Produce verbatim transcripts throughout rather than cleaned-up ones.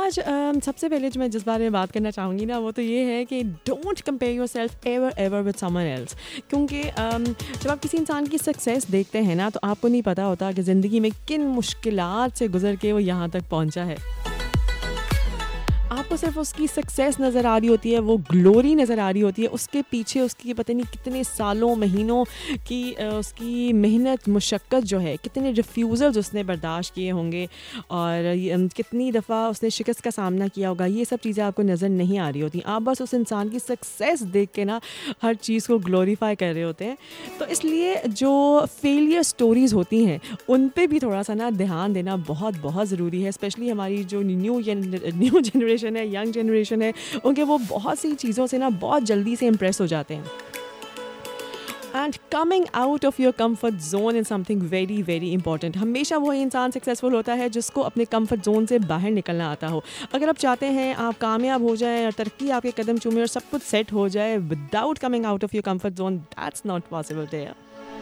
आज अम, सबसे पहले जो मैं जिस बारे में बात करना चाहूँगी ना वो तो ये है कि don't compare your self ever ever with someone else. क्योंकि अम, जब आप किसी इंसान की सक्सेस देखते हैं ना तो आपको नहीं पता होता कि ज़िंदगी में किन मुश्किलात से गुजर के वो यहाँ तक पहुँचा है। आपको सिर्फ उसकी सक्सेस नज़र आ रही होती है, वो ग्लोरी नज़र आ रही होती है, उसके पीछे उसकी पता नहीं कितने सालों महीनों की अ, उसकी मेहनत मुशक्क़त जो है, कितने रिफ्यूज़ल्स उसने बर्दाश्त किए होंगे और ये, अम, कितनी दफ़ा उसने शिकस्त का सामना किया होगा, ये सब चीज़ें आपको नज़र नहीं आ रही होती। आप बस उस इंसान की सक्सेस देख के ना हर चीज़ को ग्लोरीफाई कर रहे होते हैं। तो इसलिए जो फेलियर स्टोरीज़ होती हैं उन पे भी थोड़ा सा ना ध्यान देना बहुत बहुत ज़रूरी है। स्पेशली हमारी जो न्यू न्यू जनरेशन है, यंग जनरेशन है, उनके वो बहुत सी चीज़ों से ना बहुत जल्दी से इम्प्रेस हो जाते हैं। And coming out of your comfort zone is something very very important. हमेशा वही इंसान सक्सेसफुल होता है जिसको अपने कम्फर्ट जोन से बाहर निकलना आता हो। अगर आप चाहते हैं आप कामयाब हो जाएं और तरक्की आपके कदम चूमे और सब कुछ सेट हो जाए without coming out of your comfort zone, that's not possible there.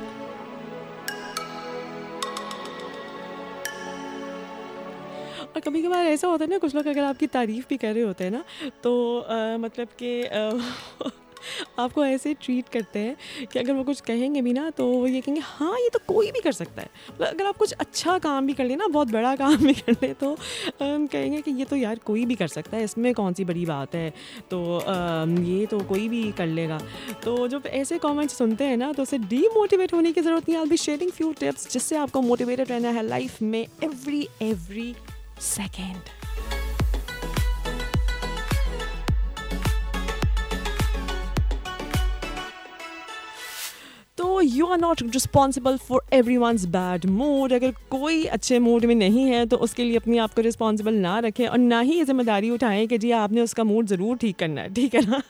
और कभी कभार ऐसा होता है ना, कुछ लोग अगर आपकी तारीफ़ भी कर रहे होते हैं ना तो अ, मतलब कि अ, आपको ऐसे ट्रीट करते हैं कि अगर वो कुछ कहेंगे भी ना तो वो ये कहेंगे हाँ ये तो कोई भी कर सकता है। मतलब अगर आप कुछ अच्छा काम भी कर लें ना, बहुत बड़ा काम भी कर लें तो अम, कहेंगे कि ये तो यार कोई भी कर सकता है, इसमें कौन सी बड़ी बात है, तो अम, ये तो कोई भी कर लेगा। तो जब ऐसे कमेंट्स सुनते हैं ना तो उसे डीमोटिवेट होने की ज़रूरत नहीं। I will be sharing few tips जिससे आपको मोटिवेटेड रहना है लाइफ में एवरी एवरी सेकेंड। तो you are not responsible for every once bad mood. अगर कोई अच्छे मूड में नहीं है तो उसके लिए अपने आप को रिस्पॉन्सिबल ना रखें और ना ही ये जिम्मेदारी उठाएं कि जी आपने उसका मूड ज़रूर ठीक करना है, ठीक है ना।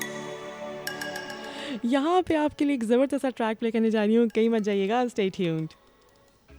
यहाँ पे आपके लिए एक ज़बरदस्त सा ट्रैक प्ले करने जा रही हूँ, कहीं मत जाइएगा, स्टे ट्यून्ड।